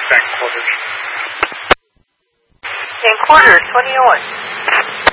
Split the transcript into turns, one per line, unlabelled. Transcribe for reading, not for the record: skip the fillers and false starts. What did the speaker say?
bank quarters.
In quarters, what do you want?